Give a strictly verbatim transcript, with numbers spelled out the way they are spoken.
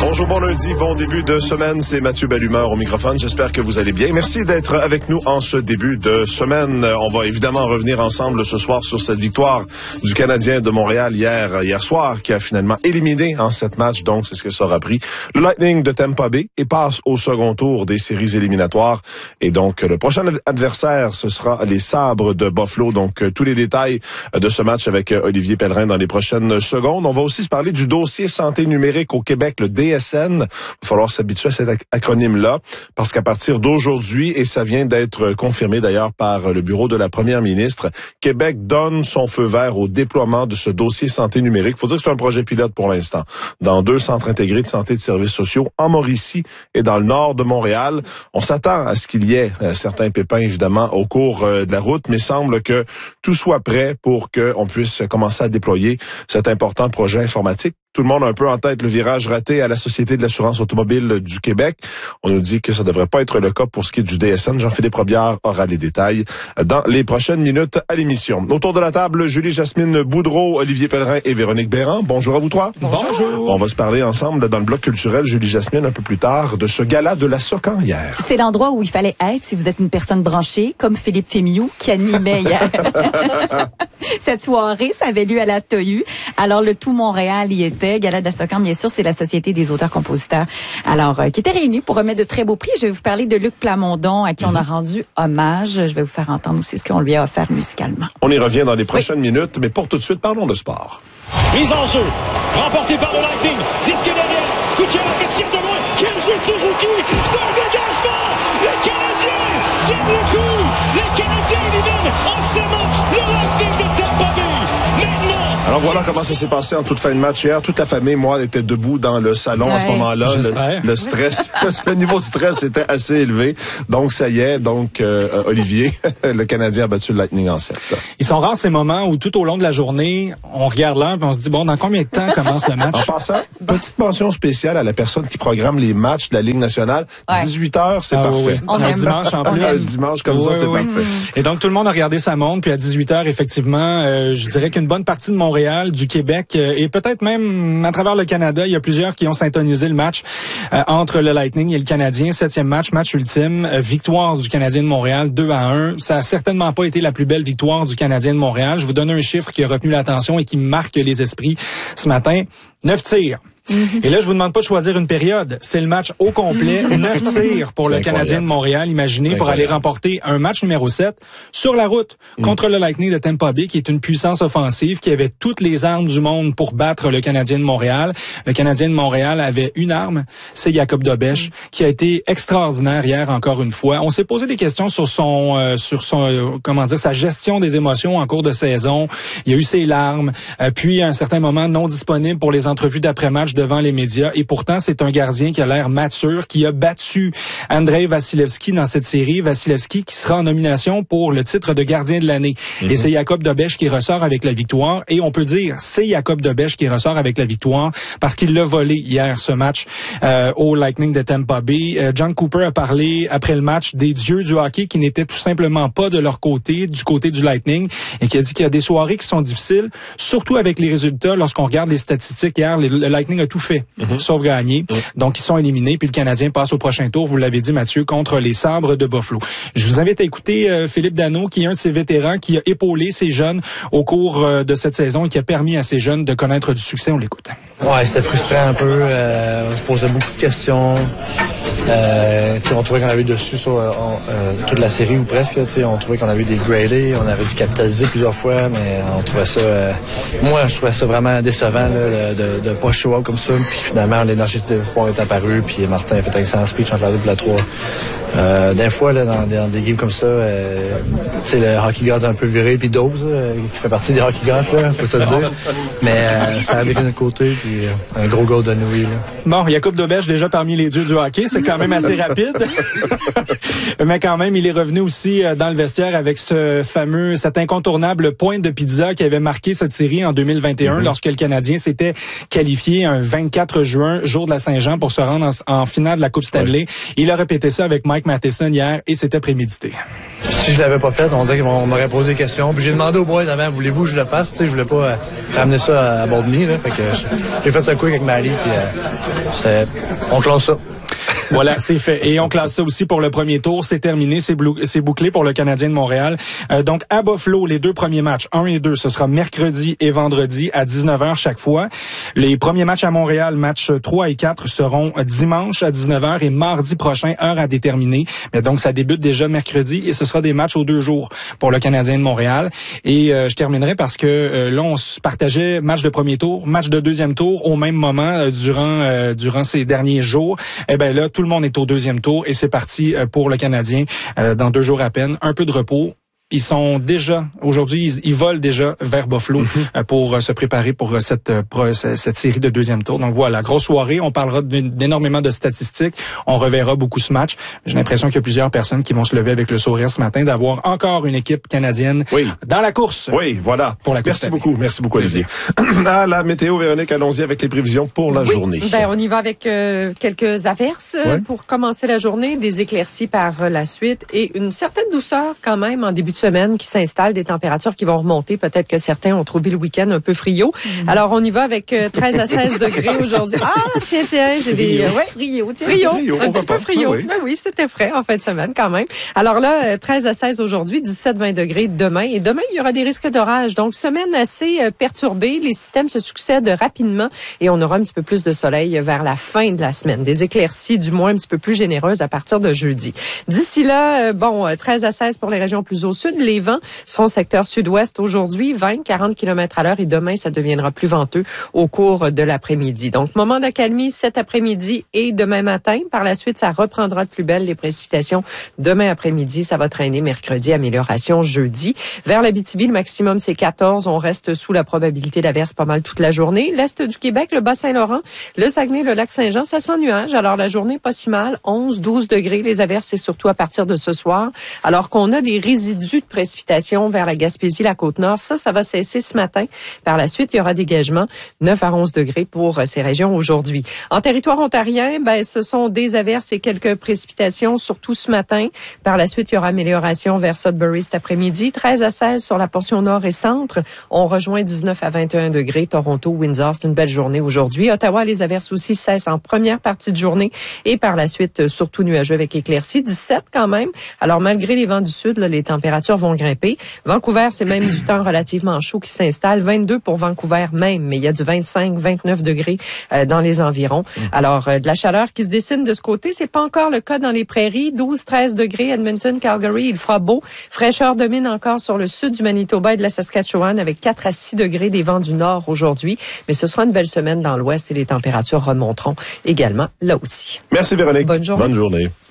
Bonjour, bon lundi, bon début de semaine. C'est Mathieu Bellumeur au microphone. J'espère que vous allez bien. Merci d'être avec nous en ce début de semaine. On va évidemment revenir ensemble ce soir sur cette victoire du Canadien de Montréal hier, hier soir, qui a finalement éliminé en sept matchs. Donc, c'est ce que ça aura pris le Lightning de Tampa Bay et passe au second tour des séries éliminatoires. Et donc, le prochain adversaire, ce sera les Sabres de Buffalo. Donc, tous les détails de ce match avec Olivier Pellerin dans les prochaines secondes. On va aussi se parler du dossier santé numérique au Québec, le D S N. Il va falloir s'habituer à cet ac- acronyme-là, parce qu'à partir d'aujourd'hui, et ça vient d'être confirmé d'ailleurs par le bureau de la première ministre, Québec donne son feu vert au déploiement de ce dossier santé numérique. Il faut dire que c'est un projet pilote pour l'instant, dans deux centres intégrés de santé et de services sociaux, en Mauricie et dans le nord de Montréal. On s'attend à ce qu'il y ait euh, certains pépins, évidemment, au cours euh, de la route, mais il semble que tout soit prêt pour qu'on puisse commencer à déployer cet important projet informatique. Tout le monde a un peu en tête le virage raté à la Société de l'assurance automobile du Québec. On nous dit que ça ne devrait pas être le cas pour ce qui est du D S N. Jean-Philippe Robillard aura les détails dans les prochaines minutes à l'émission. Autour de la table, Julie-Jasmine Boudreau, Olivier Pellerin et Véronique Béran. Bonjour à vous trois. Bonjour. On va se parler ensemble dans le bloc culturel, Julie-Jasmine, un peu plus tard, de ce gala de la Socan hier. C'est l'endroit où il fallait être si vous êtes une personne branchée, comme Philippe Fémiou, qui animait hier. Cette soirée, ça avait lieu à la T O U. Alors, le tout Montréal y était. Gala de la Socan, bien sûr, c'est la Société des auteurs-compositeurs. Alors, euh, qui était réunie pour remettre de très beaux prix. Je vais vous parler de Luc Plamondon, à qui mm-hmm. on a rendu hommage. Je vais vous faire entendre aussi ce qu'on lui a offert musicalement. On y revient dans les prochaines oui. minutes, mais pour tout de suite, parlons de sport. Mise en jeu, remporté par le Lightning. disque derrière, Kucherov qui tire de loin. Quel jeu de Suzuki! C'est un dégagement! Les Canadiens, c'est beaucoup! Les Canadiens éliminent en ce match le Lightning de Tampa Bay. Maintenant, alors voilà comment ça s'est passé en toute fin de match hier. Toute la famille, moi, était debout dans le salon ouais, à ce moment-là. Le, le stress, le niveau de stress était assez élevé. Donc ça y est, donc euh, Olivier, le Canadien a battu le Lightning en sept. Ils sont rares ces moments où tout au long de la journée, on regarde l'heure et on se dit bon, dans combien de temps commence le match? En passant, petite mention spéciale à la personne qui programme les matchs de la Ligue nationale. Ouais. dix-huit heures, c'est ah, parfait. Oui. On un dimanche en plus. Un dimanche comme oui, ça, c'est oui. parfait. Et donc tout le monde a regardé sa montre, puis à dix-huit heures, effectivement, euh, je dirais qu'une bonne partie de Montréal, du Québec euh, et peut-être même à travers le Canada, il y a plusieurs qui ont syntonisé le match euh, entre le Lightning et le Canadien. Septième match, match ultime, euh, victoire du Canadien de Montréal, deux à un. Ça a certainement pas été la plus belle victoire du Canadien de Montréal. Je vous donne un chiffre qui a retenu l'attention et qui marque les esprits ce matin. Neuf tirs. Mm-hmm. Et là, je vous demande pas de choisir une période. C'est le match au complet. Neuf tirs pour le Canadien de Montréal, imaginez, pour aller remporter un match numéro sept sur la route mm. contre le Lightning de Tampa Bay, qui est une puissance offensive, qui avait toutes les armes du monde pour battre le Canadien de Montréal. Le Canadien de Montréal avait une arme, c'est Jacob Dobèche, mm. qui a été extraordinaire hier encore une fois. On s'est posé des questions sur son, euh, sur son, euh, comment dire, sa gestion des émotions en cours de saison. Il y a eu ses larmes, euh, puis à un certain moment non disponible pour les entrevues d'après-match devant les médias. Et pourtant, c'est un gardien qui a l'air mature, qui a battu Andrei Vasilevski dans cette série. Vasilevski qui sera en nomination pour le titre de gardien de l'année. Mm-hmm. Et c'est Jacob Dobèche qui ressort avec la victoire. Et on peut dire, c'est Jacob Dobèche qui ressort avec la victoire parce qu'il l'a volé hier, ce match, euh, au Lightning de Tampa Bay. Euh, John Cooper a parlé après le match des dieux du hockey qui n'étaient tout simplement pas de leur côté, du côté du Lightning, et qui a dit qu'il y a des soirées qui sont difficiles, surtout avec les résultats. Lorsqu'on regarde les statistiques hier, les, le Lightning a tout fait. Mm-hmm. Sauf gagner. Mm-hmm. Donc, ils sont éliminés. Puis le Canadien passe au prochain tour, vous l'avez dit, Mathieu, contre les Sabres de Buffalo. Je vous invite à écouter euh, Philippe Danault, qui est un de ces vétérans qui a épaulé ces jeunes au cours euh, de cette saison et qui a permis à ces jeunes de connaître du succès. On l'écoute. Ouais, c'était frustrant un peu. Euh, on se posait beaucoup de questions. Euh, on trouvait qu'on avait dessus sur euh, euh, toute la série ou presque. On trouvait qu'on avait des gradés, on avait dû capitaliser plusieurs fois, mais on trouvait ça... Euh, moi, je trouvais ça vraiment décevant là, de ne pas show up comme ça. Puis finalement, l'énergie de l'espoir est apparue, puis Martin a fait un excellent speech entre la deux et la trois. Euh, des fois, là, dans, dans des games comme ça, euh, le hockey god un peu viré, puis Dose, euh, qui fait partie des hockey gods, là, faut se le dire. Mais euh, ça a viré d'un côté, puis euh, un gros goal de Nouilles. Bon, Jacob Dobèche, déjà parmi les dieux du hockey, c'est quand même assez rapide. Mais quand même, il est revenu aussi dans le vestiaire avec ce fameux, cet incontournable point de pizza qui avait marqué cette série en deux mille vingt et un, mm-hmm. lorsque le Canadien s'était qualifié un vingt-quatre juin, jour de la Saint-Jean, pour se rendre en, en finale de la Coupe Stanley. Ouais. Il a répété ça avec Mike Mike Matheson hier et c'était prémédité. Si je l'avais pas fait, on dirait qu'on m'aurait posé des questions. Puis j'ai demandé aux boys avant, voulez-vous que je le fasse? Tu sais, je voulais pas euh, ramener ça à, à bord de nuit, là. Fait que j'ai fait ça quick avec Marie, puis euh, c'est, on classe ça. Voilà, c'est fait. Et on classe ça aussi pour le premier tour. C'est terminé, c'est, blou- c'est bouclé pour le Canadien de Montréal. Euh, donc, à Buffalo, les deux premiers matchs, un et deux, ce sera mercredi et vendredi à dix-neuf heures chaque fois. Les premiers matchs à Montréal, matchs trois et quatre, seront dimanche à dix-neuf heures et mardi prochain, heure à déterminer. Mais donc, ça débute déjà mercredi et ce sera des matchs aux deux jours pour le Canadien de Montréal. Et euh, je terminerai parce que euh, là, on se partageait match de premier tour, match de deuxième tour au même moment euh, durant euh, durant ces derniers jours. Eh ben là, tout le monde est au deuxième tour et c'est parti pour le Canadien euh, dans deux jours à peine. Un peu de repos. Ils sont déjà, aujourd'hui, ils, ils volent déjà vers Buffalo mm-hmm. pour euh, se préparer pour euh, cette, euh, pour, cette, cette série de deuxième tour. Donc voilà, grosse soirée. On parlera d'énormément de statistiques. On reverra beaucoup ce match. J'ai l'impression qu'il y a plusieurs personnes qui vont se lever avec le sourire ce matin d'avoir encore une équipe canadienne oui. dans la course. Oui, voilà. Pour la course. Merci beaucoup. Merci beaucoup, Olivier. À la météo, Véronique, allons-y avec les prévisions pour la oui. journée. Ben, on y va avec euh, quelques averses ouais. pour commencer la journée, des éclaircies par la suite et une certaine douceur quand même en début de semaine qui s'installe, des températures qui vont remonter. Peut-être que certains ont trouvé le week-end un peu friot. Mm-hmm. Alors, on y va avec euh, treize à seize degrés aujourd'hui. Ah, tiens, tiens, j'ai des... Euh, ouais, frio, tiens. Frio, frio un petit peu frio. Ah, oui. Ben oui, c'était frais en fin de semaine quand même. Alors là, euh, treize à seize aujourd'hui, dix-sept à vingt degrés demain. Et demain, il y aura des risques d'orage. Donc, semaine assez euh, perturbée. Les systèmes se succèdent rapidement et on aura un petit peu plus de soleil vers la fin de la semaine. Des éclaircies, du moins, un petit peu plus généreuses à partir de jeudi. D'ici là, euh, bon, treize à seize pour les régions plus au sud. Les vents seront secteur sud-ouest aujourd'hui, vingt à quarante kilomètres à l'heure et demain, ça deviendra plus venteux au cours de l'après-midi. Donc, moment d'accalmie cet après-midi et demain matin. Par la suite, ça reprendra de plus belle les précipitations demain après-midi. Ça va traîner mercredi, amélioration jeudi. Vers l'Abitibi, le maximum, c'est quatorze. On reste sous la probabilité d'averse pas mal toute la journée. L'Est du Québec, le Bas-Saint-Laurent, le Saguenay, le Lac-Saint-Jean, ça sent nuage. Alors, la journée, pas si mal. onze à douze degrés. Les averses, c'est surtout à partir de ce soir. Alors qu'on a des résidus de précipitations vers la Gaspésie, la Côte-Nord. Ça, ça va cesser ce matin. Par la suite, il y aura dégagement neuf à onze degrés pour ces régions aujourd'hui. En territoire ontarien, ben, ce sont des averses et quelques précipitations, surtout ce matin. Par la suite, il y aura amélioration vers Sudbury cet après-midi. treize à seize sur la portion nord et centre. On rejoint dix-neuf à vingt et un degrés. Toronto, Windsor, c'est une belle journée aujourd'hui. Ottawa, les averses aussi cessent en première partie de journée. Et par la suite, surtout nuageux avec éclaircies. dix-sept quand même. Alors, malgré les vents du sud, là, les températures vont grimper. Vancouver, c'est même du temps relativement chaud qui s'installe. vingt-deux pour Vancouver même, mais il y a du vingt-cinq à vingt-neuf degrés euh, dans les environs. Mmh. Alors, euh, de la chaleur qui se dessine de ce côté. C'est pas encore le cas dans les prairies. douze à treize degrés, Edmonton, Calgary, il fera beau. Fraîcheur domine encore sur le sud du Manitoba et de la Saskatchewan avec quatre à six degrés des vents du nord aujourd'hui. Mais ce sera une belle semaine dans l'ouest et les températures remonteront également là aussi. Merci Véronique. Bonne journée. Bonne journée.